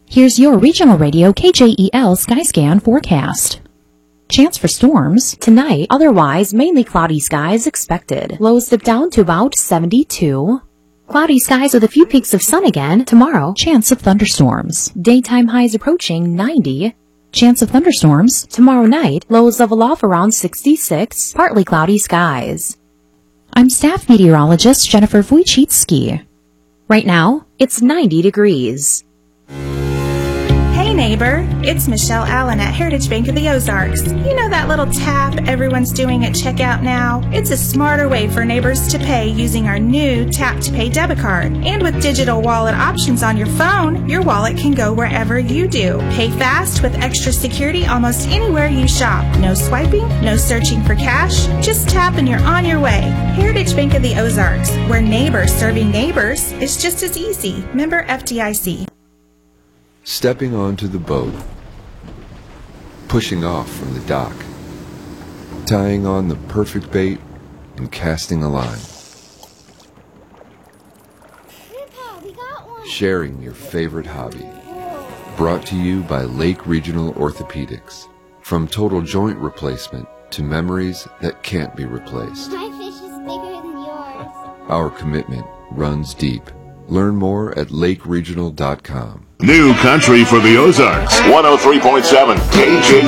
Here's your regional radio KJEL Skyscan forecast. Chance for storms tonight, otherwise mainly cloudy skies expected. Lows dip down to about 72. Cloudy skies with a few peaks of sun again. Tomorrow, chance of thunderstorms. Daytime highs approaching 90. Chance of thunderstorms tomorrow night. Lows level off around 66. Partly cloudy skies. I'm staff meteorologist Jennifer Wojcicki. Right now, it's 90 degrees. Hey neighbor, it's Michelle Allen at Heritage Bank of the Ozarks. You know that little tap everyone's doing at checkout now? It's a smarter way for neighbors to pay using our new Tap to Pay debit card. And with digital wallet options on your phone, your wallet can go wherever you do. Pay fast with extra security almost anywhere you shop. No swiping, no searching for cash. Just tap and you're on your way. Heritage Bank of the Ozarks, where neighbors serving neighbors is just as easy. Member FDIC. Stepping onto the boat, pushing off from the dock, tying on the perfect bait, and casting a line. Grandpa, we got one. Sharing your favorite hobby. Brought to you by Lake Regional Orthopedics. From total joint replacement to memories that can't be replaced. My fish is bigger than yours. Our commitment runs deep. Learn more at lakeregional.com. New country for the Ozarks. 103.7 KJ.